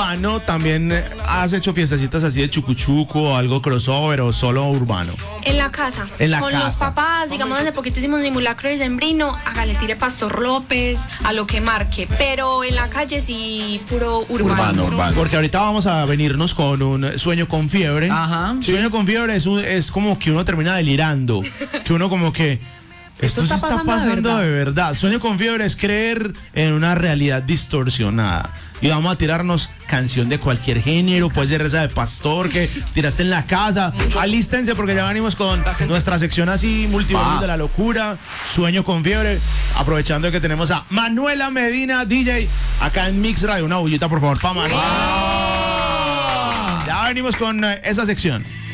urbano, también has hecho fiestecitas así de chucuchuco o algo crossover o solo urbano. En la casa. En la con casa. los papás, digamos, hace poquito hicimos un simulacro de sembrino, hágale tire Pastor López, a lo que marque. Pero en la calle sí, puro urbano. Urbano. Porque ahorita vamos a venirnos con un sueño con fiebre. Ajá. Sueño con fiebre es como que uno termina delirando. Que uno como que... Esto sí está pasando de verdad. Sueño con fiebre es creer en una realidad distorsionada. Y vamos a tirarnos canción de cualquier género, puede ser esa de Pastor que tiraste en la casa. Alístense porque ya venimos con nuestra sección así, multiversos de la locura. Sueño con fiebre. Aprovechando que tenemos a Manuela Medina, DJ, acá en Mix Radio. Una bullita, por favor, para Manuela. Ya venimos con esa sección.